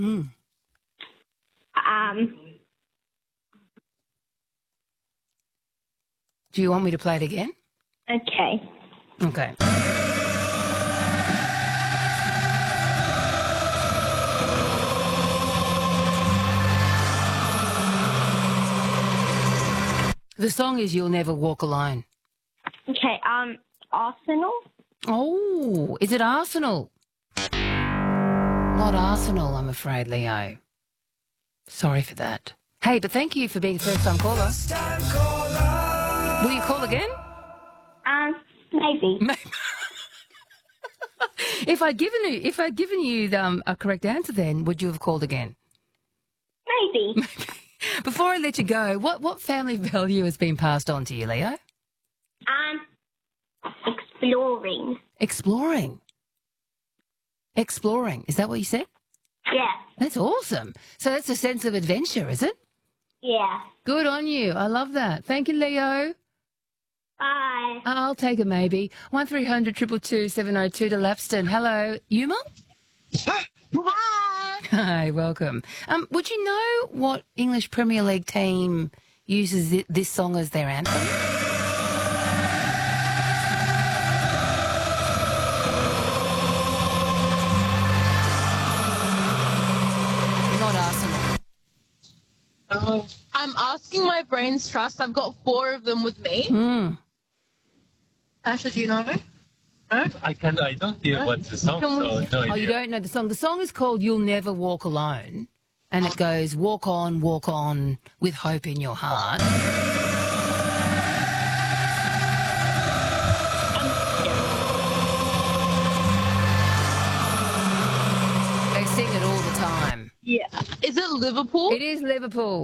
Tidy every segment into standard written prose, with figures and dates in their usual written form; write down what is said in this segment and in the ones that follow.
Mm. Do you want me to play it again? Okay. Okay. The song is You'll Never Walk Alone. Okay, Arsenal? Oh, is it Arsenal? Not Arsenal, I'm afraid, Leo. Sorry for that. Hey, but thank you for being a first-time caller. Will you call again? Maybe. If I'd given you a correct answer, then would you have called again? Maybe. Before I let you go, what family value has been passed on to you, Leo? Exploring. Exploring. Is that what you said? Yeah. That's awesome. So that's a sense of adventure, is it? Yeah. Good on you. I love that. Thank you, Leo. Bye. I'll take it maybe. 1300 222 702 to Lapston. Hello. Yuma? Hi. Hi, welcome. Would you know what English Premier League team uses this song as their anthem? Not Arsenal. I'm asking my brain's trust. I've got 4 of them with me. Asha, do you know? No? I don't hear what's the song, so no idea. Oh, you don't know the song? The song is called You'll Never Walk Alone, and it goes, walk on with hope in your heart. They sing it all the time. Yeah. Is it Liverpool? It is Liverpool.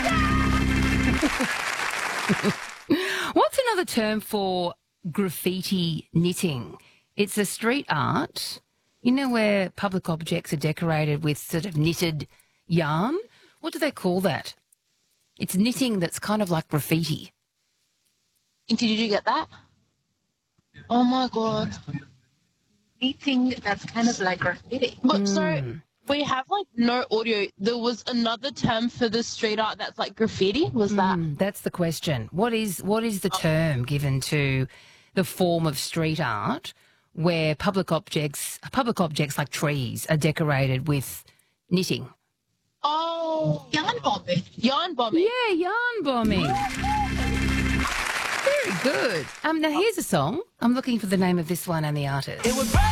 What's another term for graffiti knitting? It's a street art, you know, where public objects are decorated with sort of knitted yarn. What do they call that? It's knitting that's kind of like graffiti. Did you get that? Oh my God. Knitting that's kind of like graffiti. But so we have like no audio. There was another term for the street art that's like graffiti. Was that? That's the question. What is the term given to the form of street art where public objects like trees are decorated with knitting? Oh, yarn bombing. Yarn bombing. Yeah, yarn bombing. Very good. Now here's a song. I'm looking for the name of this one and the artist. It was right.